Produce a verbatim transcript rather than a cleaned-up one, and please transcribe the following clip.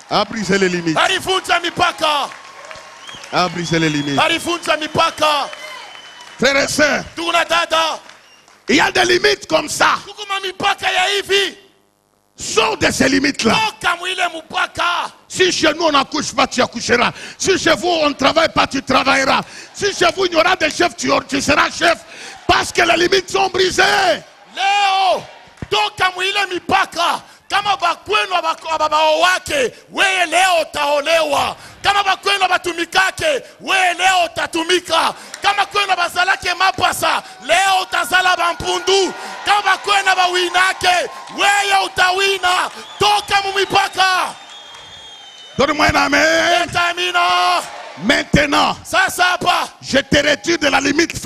A brisé les limites. Alivunja mipaka. A brisé les limites. Alivunja mipaka. Frères et sœurs, Tuna dada. il y a des limites comme ça. Kukuma mipaka ya hivi. Sors de ces limites-là. Toka mwile mupaka. Si chez nous on n'accouche pas, tu accoucheras. Si chez vous on ne travaille pas, tu travailleras. Si chez vous il y aura des chefs, tu, tu seras chef. Parce que les limites sont brisées. Leo, toka mwile mipaka. Kama bakwenu ababao wake, weye leo taolewa. Kama bakwenu abatumikake, weye leo tatumika. Kama kwenu bazalake mapasa, leo utazala bampundu. Kama bakwenu abawinake, weye utawina. Toka mumipaka. Donne-moi un amen. Etamina. Maintenant, Sasa hapa, je te retire de la limite